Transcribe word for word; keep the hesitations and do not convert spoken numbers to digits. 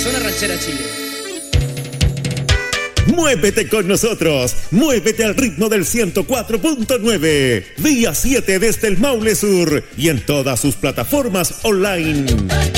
Zona Ranchera, Chile. Muévete con nosotros, muévete al ritmo del ciento cuatro punto nueve, día siete desde el Maule Sur y en todas sus plataformas online.